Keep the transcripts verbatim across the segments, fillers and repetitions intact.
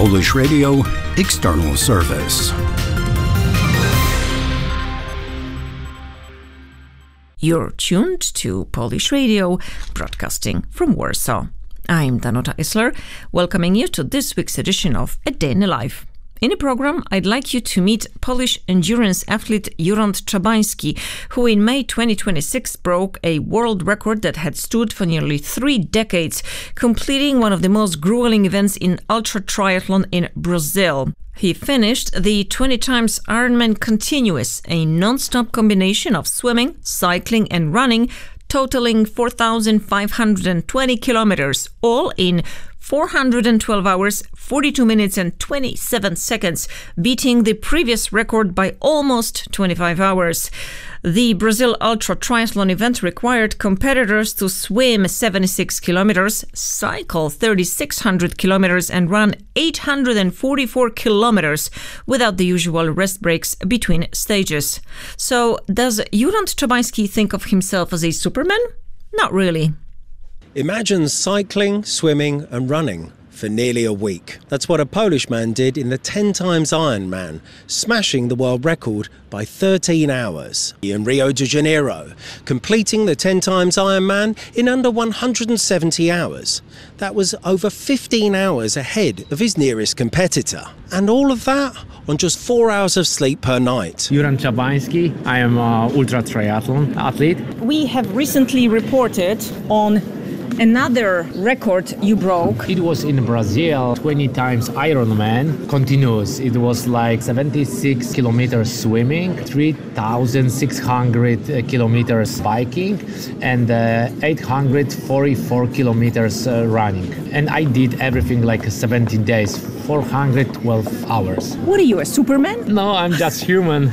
Polish Radio External Service. You're tuned to Polish Radio, broadcasting from Warsaw. I'm Danuta Isler, welcoming you to this week's edition of A Day in the Life. In the program, I'd like you to meet Polish endurance athlete Jurand Czabański, who in May twenty twenty-six broke a world record that had stood for nearly three decades, completing one of the most grueling events in ultra triathlon in Brazil. He finished the twenty times Ironman Continuous, a non-stop combination of swimming, cycling and running, totaling four thousand five hundred twenty kilometers, all in four hundred twelve hours, forty-two minutes and twenty-seven seconds, beating the previous record by almost twenty-five hours. The Brazil Ultra Triathlon event required competitors to swim seventy-six kilometers, cycle thirty-six hundred kilometers and run eight hundred forty-four kilometers without the usual rest breaks between stages. So, does Jurand Czabański think of himself as a superman? Not really. Imagine cycling, swimming and running for nearly a week. That's what a Polish man did in the ten times Ironman, smashing the world record by thirteen hours in Rio de Janeiro, completing the ten times Ironman in under one hundred seventy hours. That was over fifteen hours ahead of his nearest competitor. And all of that on just four hours of sleep per night. Jurand Czabański, I am an ultra triathlon athlete. We have recently reported on another record you broke. It was in Brazil, twenty times Ironman continuous. It was like seventy-six kilometers swimming, three thousand six hundred kilometers biking, and uh, eight hundred forty-four kilometers uh, running. And I did everything like seventeen days, four hundred twelve hours. What are you, a superman? No, I'm just human.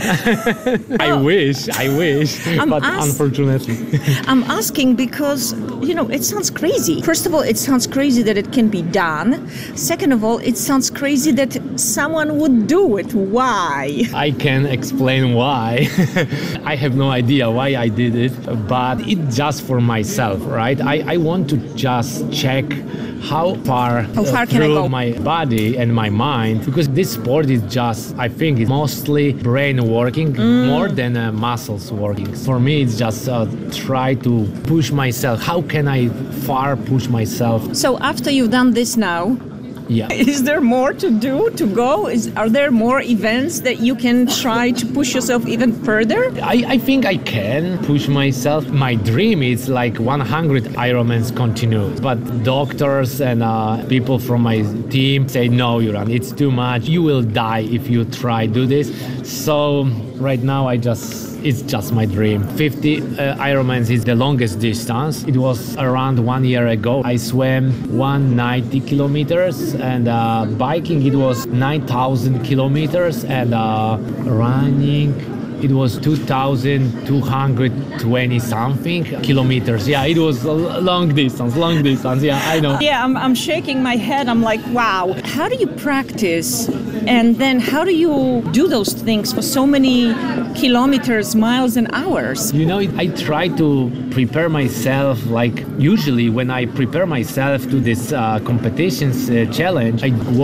I Oh. wish, I wish, I'm but ask- unfortunately. I'm asking because, you know, it sounds crazy. First of all, it sounds crazy that it can be done. Second of all, it sounds crazy that someone would do it. Why? I can explain why. I have no idea why I did it, but it's just for myself, right? I, I want to just check how far, How far uh, can I through go? my body and my mind, because this sport is just, I think, it's mostly brain working Mm. more than uh, muscles working. For me, it's just uh, try to push myself. How can I far push myself? So after you've done this now, Yeah. is there more to do, to go? Is, are there more events that you can try to push yourself even further? I, I think I can push myself. My dream is like one hundred Ironmans continuous. But doctors and uh, people from my team say, no, Jurand, it's too much. You will die if you try do this. So right now I just, it's just my dream. fifty uh, Ironmans is the longest distance. It was around one year ago. I swam one hundred ninety kilometers and uh, biking it was nine thousand kilometers and uh, running it was two thousand two hundred twenty something kilometers. Yeah, it was a long distance, long distance. Yeah, I know. Yeah, I'm, I'm shaking my head. I'm like, wow. How do you practice? And then how do you do those things for so many kilometers, miles and hours? You know, I try to prepare myself, like usually when I prepare myself to this uh, competitions uh, challenge, I